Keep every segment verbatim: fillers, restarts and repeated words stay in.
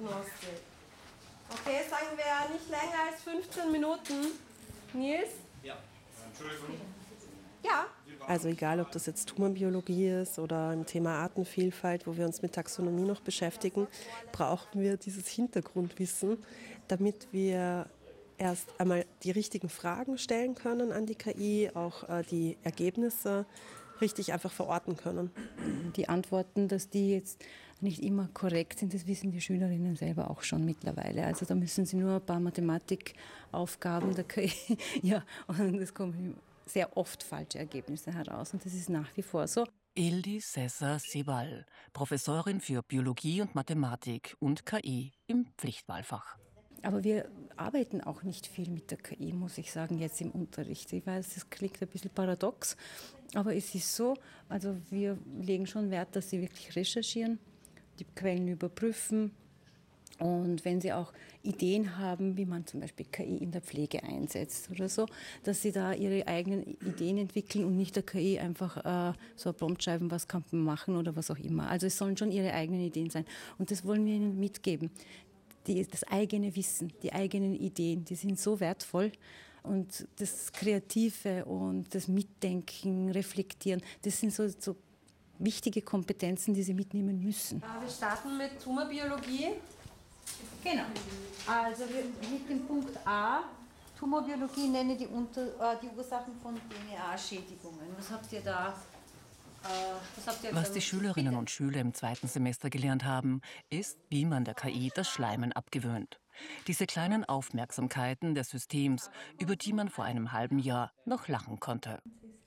Diagnostik. Okay, sagen wir nicht länger als fünfzehn Minuten. Nils? Ja. Entschuldigung. Ja. Also egal, ob das jetzt Tumorbiologie ist oder im Thema Artenvielfalt, wo wir uns mit Taxonomie noch beschäftigen, brauchen wir dieses Hintergrundwissen, damit wir erst einmal die richtigen Fragen stellen können an die K I, auch äh, die Ergebnisse richtig einfach verorten können. Die Antworten, dass die jetzt nicht immer korrekt sind, das wissen die Schülerinnen selber auch schon mittlerweile. Also da müssen sie nur ein paar Mathematikaufgaben der K I, ja, und es kommen sehr oft falsche Ergebnisse heraus und das ist nach wie vor so. Yıldız Sezer Sebal, Professorin für Biologie und Mathematik und K I im Pflichtwahlfach. Aber wir arbeiten auch nicht viel mit der K I, muss ich sagen, jetzt im Unterricht. Ich weiß, das klingt ein bisschen paradox, aber es ist so, also wir legen schon Wert, dass sie wirklich recherchieren, die Quellen überprüfen und wenn sie auch Ideen haben, wie man zum Beispiel K I in der Pflege einsetzt oder so, dass sie da ihre eigenen Ideen entwickeln und nicht der K I einfach äh, so ein Prompt schreiben, was kann man machen oder was auch immer. Also es sollen schon ihre eigenen Ideen sein und das wollen wir ihnen mitgeben. Die, das eigene Wissen, die eigenen Ideen, die sind so wertvoll. Und das Kreative und das Mitdenken, Reflektieren, das sind so, so wichtige Kompetenzen, die sie mitnehmen müssen. Wir starten mit Tumorbiologie. Genau. Also mit dem Punkt A, Tumorbiologie, nenne die, Unter, äh, die Ursachen von D N A-Schädigungen. Was habt ihr da? Was die Schülerinnen und Schüler im zweiten Semester gelernt haben, ist, wie man der K I das Schleimen abgewöhnt. Diese kleinen Aufmerksamkeiten des Systems, über die man vor einem halben Jahr noch lachen konnte.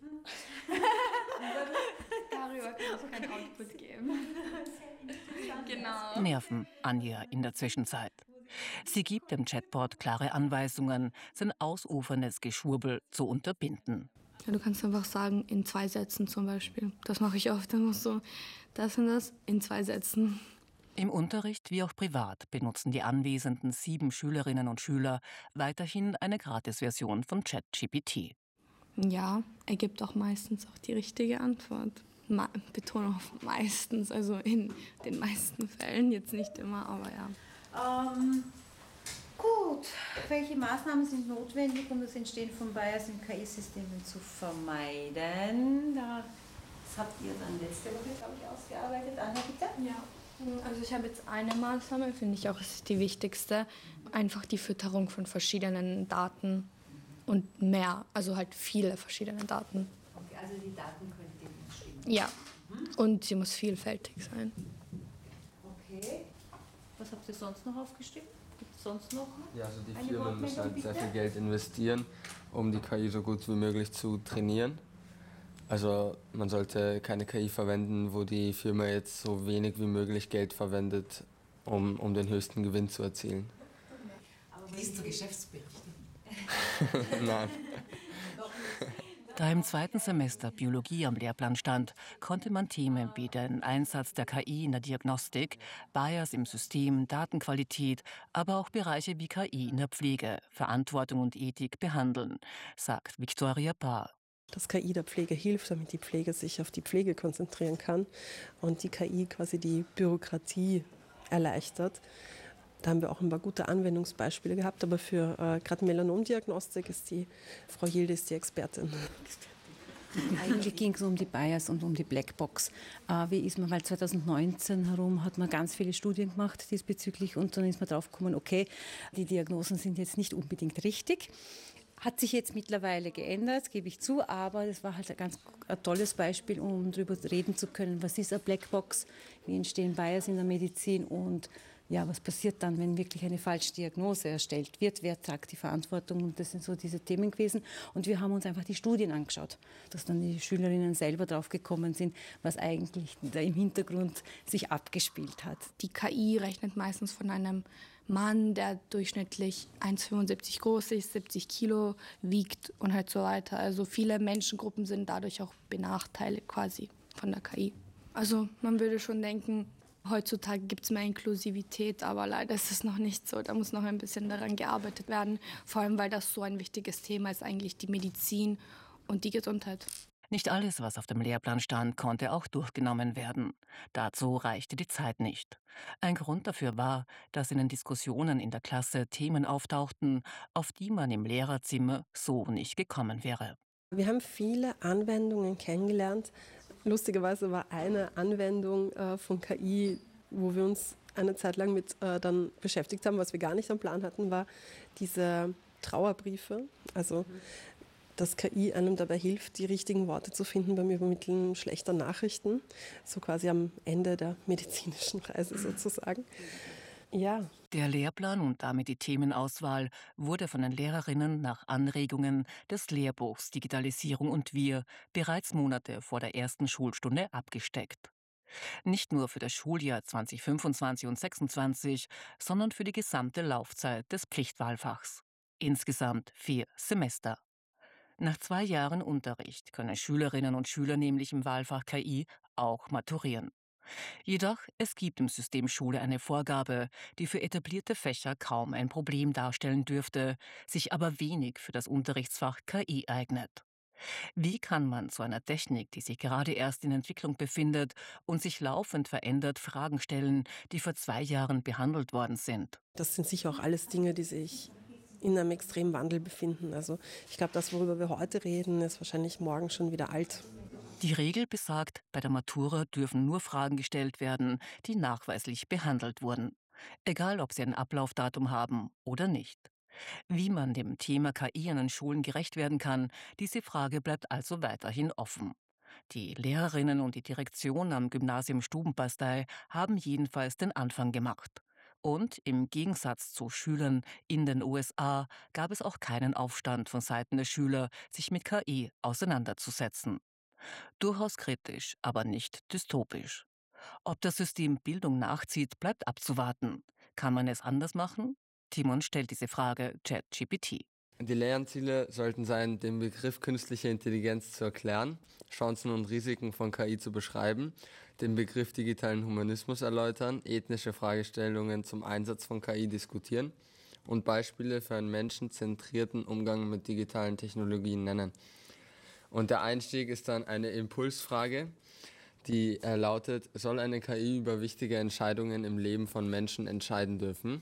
Darüber kann ich keinen Output geben. Genau. Nerven Anja in der Zwischenzeit. Sie gibt dem Chatbot klare Anweisungen, sein ausuferndes Geschwurbel zu unterbinden. Ja, du kannst einfach sagen, in zwei Sätzen zum Beispiel. Das mache ich oft. Dann musst du das und das in zwei Sätzen. Im Unterricht wie auch privat benutzen die anwesenden sieben Schülerinnen und Schüler weiterhin eine Gratisversion von ChatGPT. Ja, er gibt auch meistens auch die richtige Antwort. Ma- Betonung auf meistens, also in den meisten Fällen, jetzt nicht immer, aber ja. Ähm, gut, welche Maßnahmen sind notwendig, um das Entstehen von Bias in K I-Systemen zu vermeiden? Das habt ihr dann letzte Woche, glaube ich, ausgearbeitet. Anja, bitte? Ja, also ich habe jetzt eine Maßnahme, finde ich auch, ist die wichtigste. Einfach die Fütterung von verschiedenen Daten und mehr, also halt viele verschiedene Daten. Okay, also die Datenqualität muss stimmen. Ja, und sie muss vielfältig sein. Okay. Was habt ihr sonst noch aufgestimmt? Gibt es sonst noch? Ja, also die eine Firmen müssen halt Wortmeldung, sehr viel bitte? Geld investieren, um die K I so gut wie möglich zu trainieren. Also man sollte keine K I verwenden, wo die Firma jetzt so wenig wie möglich Geld verwendet, um, um den höchsten Gewinn zu erzielen. Liest du Geschäftsberichte? Nein. Da im zweiten Semester Biologie am Lehrplan stand, konnte man Themen wie den Einsatz der K I in der Diagnostik, Bias im System, Datenqualität, aber auch Bereiche wie K I in der Pflege, Verantwortung und Ethik behandeln, sagt Viktoria Paar. Dass K I der Pflege hilft, damit die Pflege sich auf die Pflege konzentrieren kann und die K I quasi die Bürokratie erleichtert. Da haben wir auch ein paar gute Anwendungsbeispiele gehabt, aber für äh, gerade Melanomdiagnostik ist die Frau Yıldız die Expertin. Eigentlich ging es um die Bias und um die Blackbox. Äh, wie ist man, weil zwanzig neunzehn herum hat man ganz viele Studien gemacht diesbezüglich und dann ist man drauf gekommen, okay, die Diagnosen sind jetzt nicht unbedingt richtig. Hat sich jetzt mittlerweile geändert, gebe ich zu, aber das war halt ein ganz ein tolles Beispiel, um darüber reden zu können, was ist eine Blackbox, wie entstehen Bias in der Medizin und ja, was passiert dann, wenn wirklich eine falsche Diagnose erstellt wird, wer tragt die Verantwortung und das sind so diese Themen gewesen und wir haben uns einfach die Studien angeschaut, dass dann die Schülerinnen selber drauf gekommen sind, was eigentlich da im Hintergrund sich abgespielt hat. Die K I rechnet meistens von einem Mann, der durchschnittlich eins Komma fünfundsiebzig groß ist, siebzig Kilo wiegt und halt so weiter. Also viele Menschengruppen sind dadurch auch benachteiligt quasi von der K I. Also man würde schon denken, heutzutage gibt es mehr Inklusivität, aber leider ist es noch nicht so. Da muss noch ein bisschen daran gearbeitet werden, vor allem weil das so ein wichtiges Thema ist, eigentlich die Medizin und die Gesundheit. Nicht alles, was auf dem Lehrplan stand, konnte auch durchgenommen werden. Dazu reichte die Zeit nicht. Ein Grund dafür war, dass in den Diskussionen in der Klasse Themen auftauchten, auf die man im Lehrerzimmer so nicht gekommen wäre. Wir haben viele Anwendungen kennengelernt. Lustigerweise war eine Anwendung äh, von K I, wo wir uns eine Zeit lang mit äh, dann beschäftigt haben, was wir gar nicht am Plan hatten, war diese Trauerbriefe. Also dass K I einem dabei hilft, die richtigen Worte zu finden beim Übermitteln schlechter Nachrichten. So quasi am Ende der medizinischen Reise sozusagen. Ja. Der Lehrplan und damit die Themenauswahl wurde von den Lehrerinnen nach Anregungen des Lehrbuchs Digitalisierung und wir bereits Monate vor der ersten Schulstunde abgesteckt. Nicht nur für das Schuljahr zweitausendfünfundzwanzig und zweitausendsechsundzwanzig, sondern für die gesamte Laufzeit des Pflichtwahlfachs. Insgesamt vier Semester. Nach zwei Jahren Unterricht können Schülerinnen und Schüler nämlich im Wahlfach K I auch maturieren. Jedoch, es gibt im System Schule eine Vorgabe, die für etablierte Fächer kaum ein Problem darstellen dürfte, sich aber wenig für das Unterrichtsfach K I eignet. Wie kann man zu einer Technik, die sich gerade erst in Entwicklung befindet und sich laufend verändert, Fragen stellen, die vor zwei Jahren behandelt worden sind? Das sind sicher auch alles Dinge, die sich in einem extremen Wandel befinden. Also ich glaube, das, worüber wir heute reden, ist wahrscheinlich morgen schon wieder alt. Die Regel besagt, bei der Matura dürfen nur Fragen gestellt werden, die nachweislich behandelt wurden. Egal, ob sie ein Ablaufdatum haben oder nicht. Wie man dem Thema K I an den Schulen gerecht werden kann, diese Frage bleibt also weiterhin offen. Die Lehrerinnen und die Direktion am Gymnasium Stubenbastei haben jedenfalls den Anfang gemacht. Und im Gegensatz zu Schülern in den U S A gab es auch keinen Aufstand von Seiten der Schüler, sich mit K I auseinanderzusetzen. Durchaus kritisch, aber nicht dystopisch. Ob das System Bildung nachzieht, bleibt abzuwarten. Kann man es anders machen? Timon stellt diese Frage ChatGPT. Die Lernziele sollten sein, den Begriff künstliche Intelligenz zu erklären, Chancen und Risiken von K I zu beschreiben, den Begriff digitalen Humanismus erläutern, ethnische Fragestellungen zum Einsatz von K I diskutieren und Beispiele für einen menschenzentrierten Umgang mit digitalen Technologien nennen. Und der Einstieg ist dann eine Impulsfrage, die äh, lautet, soll eine K I über wichtige Entscheidungen im Leben von Menschen entscheiden dürfen?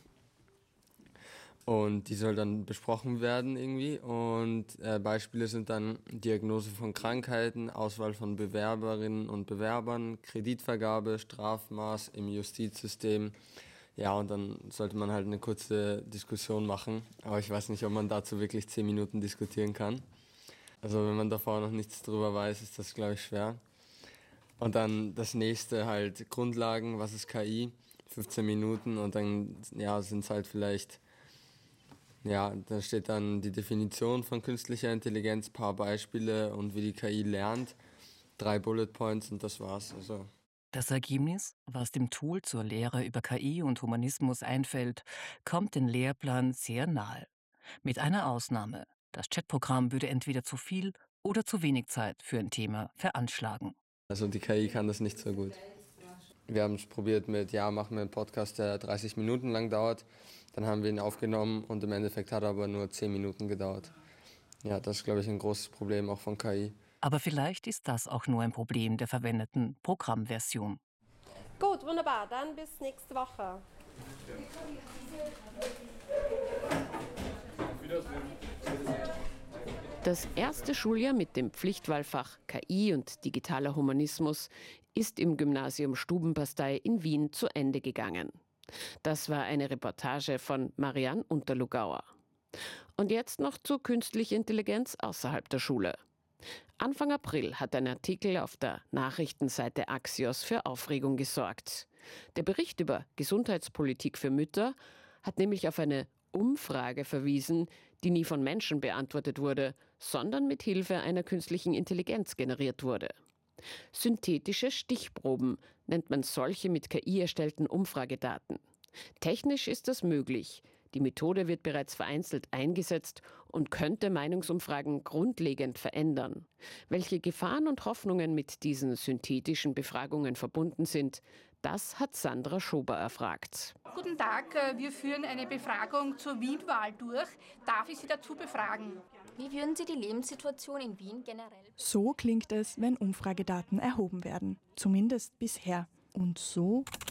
Und die soll dann besprochen werden irgendwie. Und äh, Beispiele sind dann Diagnose von Krankheiten, Auswahl von Bewerberinnen und Bewerbern, Kreditvergabe, Strafmaß im Justizsystem. Ja, und dann sollte man halt eine kurze Diskussion machen. Aber ich weiß nicht, ob man dazu wirklich zehn Minuten diskutieren kann. Also wenn man davor noch nichts drüber weiß, ist das, glaube ich, schwer. Und dann das nächste halt Grundlagen, was ist K I? fünfzehn Minuten und dann ja, sind es halt vielleicht... Ja, da steht dann die Definition von künstlicher Intelligenz, paar Beispiele und wie die K I lernt, drei Bullet Points und das war's. Also. Das Ergebnis, was dem Tool zur Lehre über K I und Humanismus einfällt, kommt dem Lehrplan sehr nahe. Mit einer Ausnahme. Das Chatprogramm würde entweder zu viel oder zu wenig Zeit für ein Thema veranschlagen. Also die K I kann das nicht so gut. Wir haben es probiert mit, ja, machen wir einen Podcast, der dreißig Minuten lang dauert. Dann haben wir ihn aufgenommen und im Endeffekt hat er aber nur zehn Minuten gedauert. Ja, das ist, glaube ich, ein großes Problem auch von K I. Aber vielleicht ist das auch nur ein Problem der verwendeten Programmversion. Gut, wunderbar. Dann bis nächste Woche. Das erste Schuljahr mit dem Pflichtwahlfach K I und digitaler Humanismus ist im Gymnasium Stubenbastei in Wien zu Ende gegangen. Das war eine Reportage von Marianne Unterlugauer. Und jetzt noch zur künstlichen Intelligenz außerhalb der Schule. Anfang April hat ein Artikel auf der Nachrichtenseite Axios für Aufregung gesorgt. Der Bericht über Gesundheitspolitik für Mütter hat nämlich auf eine Umfrage verwiesen, die nie von Menschen beantwortet wurde, sondern mit Hilfe einer künstlichen Intelligenz generiert wurde. Synthetische Stichproben nennt man solche mit K I erstellten Umfragedaten. Technisch ist das möglich. Die Methode wird bereits vereinzelt eingesetzt und könnte Meinungsumfragen grundlegend verändern. Welche Gefahren und Hoffnungen mit diesen synthetischen Befragungen verbunden sind, das hat Sandra Schober erfragt. Guten Tag, wir führen eine Befragung zur Wien-Wahl durch. Darf ich Sie dazu befragen? Wie würden Sie die Lebenssituation in Wien generell? So klingt es, wenn Umfragedaten erhoben werden. Zumindest bisher. Und so